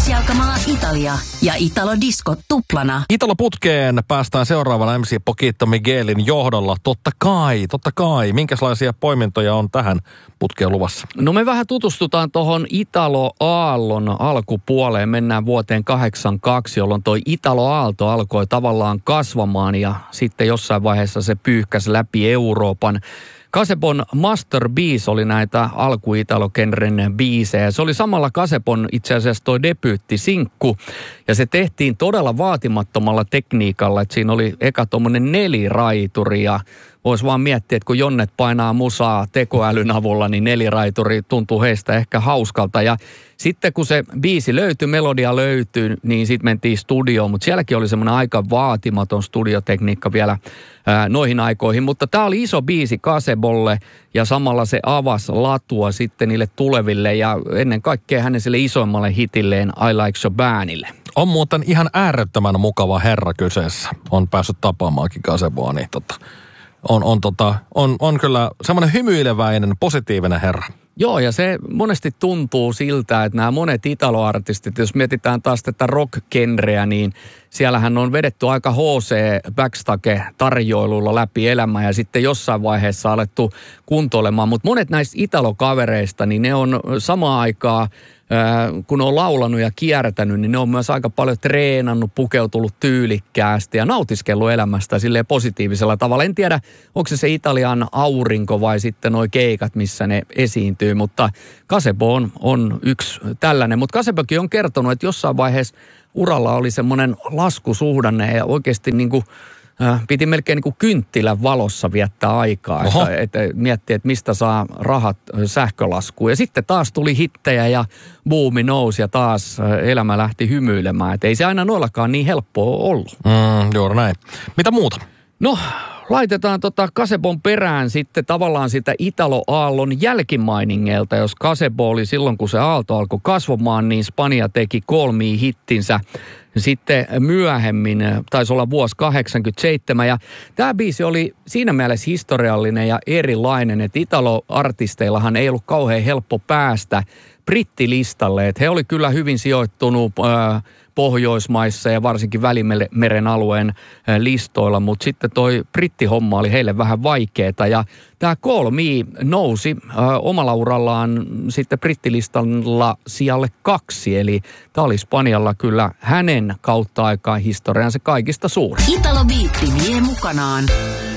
Keskijalkamaa Italia ja Italo Disco tuplana. Italo putkeen päästään seuraavana MC Poquito Miguelin johdolla. Totta kai. Minkälaisia poimintoja on tähän putkeen luvassa? No me vähän tutustutaan tuohon Italo Aallon alkupuoleen. Mennään vuoteen 82, jolloin toi Italo Aalto alkoi tavallaan kasvamaan ja sitten jossain vaiheessa se pyyhkäsi läpi Euroopan. Kasebon Master Bees oli näitä alku-italo-genren biisejä. Se oli samalla Kasebon itse asiassa toi debyyttisinkku. Ja se tehtiin todella vaatimattomalla tekniikalla, että siinä oli eka tommonen 4-raituri ja voisi vaan miettiä, että kun jonnet painaa musaa tekoälyn avulla, niin 4-raituri tuntuu heistä ehkä hauskalta. Ja sitten kun se biisi löytyi, melodia löytyi, niin sitten mentiin studioon. Mutta sielläkin oli semmoinen aika vaatimaton studiotekniikka vielä noihin aikoihin. Mutta tämä oli iso biisi Kasebolle ja samalla se avasi latua sitten niille tuleville ja ennen kaikkea hänen sille isoimmalle hitilleen I Like Chopinille. On muuten ihan äärettömän mukava herra kyseessä. On päässyt tapaamaankin Kaseboa, niin on kyllä semmoinen hymyileväinen, positiivinen herra. Joo, ja se monesti tuntuu siltä, että nämä monet italo-artistit, jos mietitään taas tätä rock-genreä, niin siellähän on vedetty aika HC backstage-tarjoilulla läpi elämää ja sitten jossain vaiheessa alettu kuntoilemaan. Mutta monet näistä italo-kavereista, niin ne on samaan aikaan, kun on laulanut ja kiertänyt, niin ne on myös aika paljon treenannut, pukeutunut tyylikkäästi ja nautiskellut elämästä silleen positiivisella tavalla. En tiedä, onko se Italian aurinko vai sitten nuo keikat, missä ne esiintyy, mutta Kasebo on yksi tällainen. Mutta Kasebokin on kertonut, että jossain vaiheessa uralla oli semmoinen laskusuhdanne ja oikeasti piti melkein kynttilän valossa viettää aikaa, että miettii, että mistä saa rahat sähkölaskuun. Ja sitten taas tuli hittejä ja buumi nousi ja taas elämä lähti hymyilemään. Että ei se aina noillakaan niin helppoa ollut. Juuri näin. Mitä muuta? No, laitetaan Kasebon perään sitten tavallaan sitä Italo-aallon jälkimainingeilta. Jos Kasebo oli silloin, kun se aalto alkoi kasvamaan, niin Spanja teki Call Me-hittinsä. Sitten myöhemmin, taisi olla vuosi 87, ja tämä biisi oli siinä mielessä historiallinen ja erilainen, että Italo-artisteillahan ei ollut kauhean helppo päästä brittilistalle, että he oli kyllä hyvin sijoittunut Pohjoismaissa ja varsinkin Välimeren alueen listoilla, mutta sitten toi brittihomma oli heille vähän vaikeeta ja tämä Call Me nousi omalla urallaan sitten brittilistalla sijalle 2, eli tämä oli Spanjalla kyllä hänen kautta aikaan historiansa kaikista suurin. Italo Beat vie mukanaan